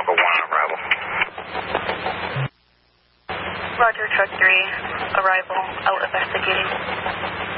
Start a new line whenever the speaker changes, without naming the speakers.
Tango 1, arrival.
Roger, truck 3, arrival, out investigating.